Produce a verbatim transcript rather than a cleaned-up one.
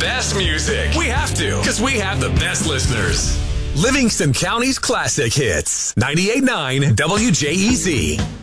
best music. We have to, because we have the best listeners. Livingston County's classic hits. ninety-eight point nine W J E Z.